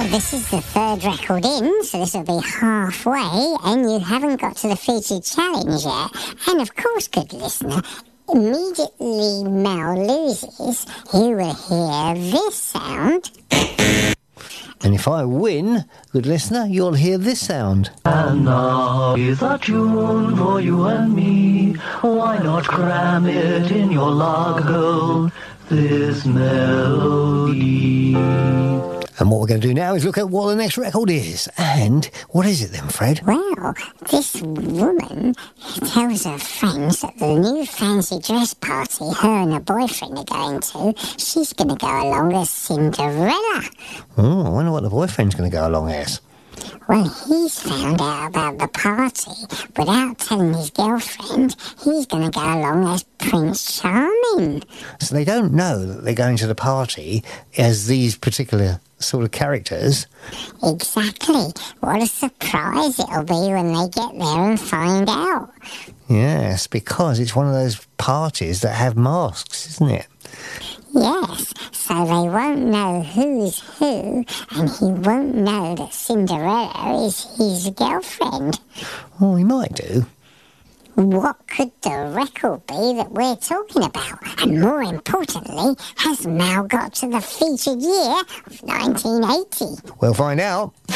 This is the third record in, so this will be halfway, and you haven't got to the featured challenge yet. And of course, good listener, immediately Mel loses, you will hear this sound. And if I win, good listener, you'll hear this sound. And now is a tune for you and me. Why not cram it in your log hole, this melody? And what we're going to do now is look at what the next record is. And what is it then, Fred? Well, this woman tells her friends that the new fancy dress party her and her boyfriend are going to, she's going to go along as Cinderella. Oh, I wonder what the boyfriend's going to go along as. Well, he's found out about the party. Without telling his girlfriend, he's going to go along as Prince Charming. So they don't know that they're going to the party as these particular sort of characters. Exactly. What a surprise it'll be when they get there and find out. Yes, because it's one of those parties that have masks, isn't it? Yes, so they won't know who's who, and he won't know that Cinderella is his girlfriend. Well, he might do. What could the record be that we're talking about? And more importantly, has Mal got to the featured year of 1980? We'll find out.